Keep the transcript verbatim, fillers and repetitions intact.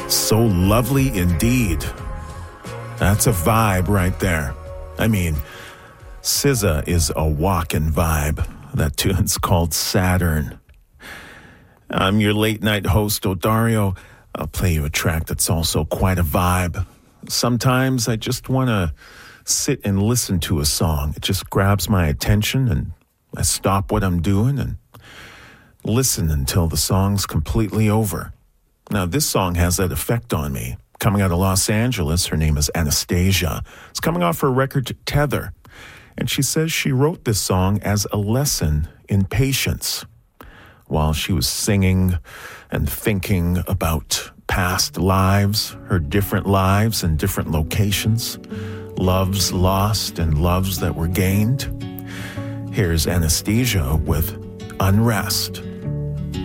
So lovely indeed. That's a vibe right there. I mean, S Z A is a walkin' vibe. That tune's called Saturn. I'm your late night host, Odario. I'll play you a track that's also quite a vibe. Sometimes I just want to sit and listen to a song. It just grabs my attention and I stop what I'm doing and listen until the song's completely over. Now, this song has that effect on me. Coming out of Los Angeles, her name is Anastasia. It's coming off her record Tether. And she says she wrote this song as a lesson in patience while she was singing and thinking about past lives, her different lives in different locations, loves lost and loves that were gained. Here's Anastasia with Unrest.